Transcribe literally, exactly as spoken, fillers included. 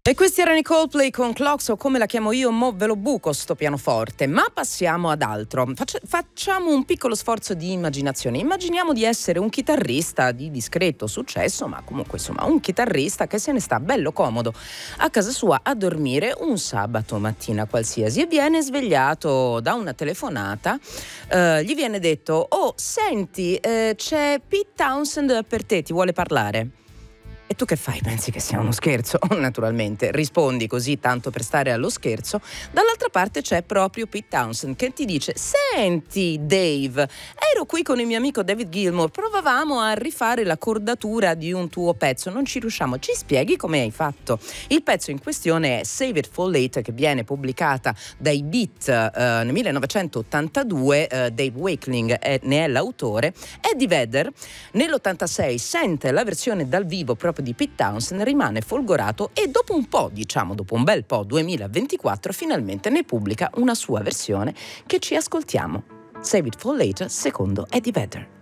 E questi erano i Coldplay con Clocks, o come la chiamo io, mo ve lo buco sto pianoforte. Ma passiamo ad altro. Faccia, facciamo un piccolo sforzo di immaginazione. Immaginiamo di essere un chitarrista di discreto successo, ma comunque insomma un chitarrista che se ne sta bello comodo a casa sua a dormire un sabato mattina qualsiasi e viene svegliato da una telefonata. Eh, gli viene detto: oh senti, eh, c'è Pete Townshend per te, ti vuole parlare. E tu che fai? Pensi che sia uno scherzo? Naturalmente rispondi così tanto per stare allo scherzo. Dall'altra parte c'è proprio Pete Townshend che ti dice: senti Dave, ero qui con il mio amico David Gilmour, provavamo a rifare la cordatura di un tuo pezzo, non ci riusciamo, ci spieghi come hai fatto? Il pezzo in questione è Save It for Late, che viene pubblicata dai Beat eh, nel millenovecentottantadue. eh, Dave Wakeling è, ne è l'autore. Eddie Vedder nell'ottantasei sente la versione dal vivo proprio di Pete Townshend, rimane folgorato e dopo un po', diciamo dopo un bel po', duemilaventiquattro, finalmente ne pubblica una sua versione che ci ascoltiamo. Save It for Later secondo Eddie Vedder.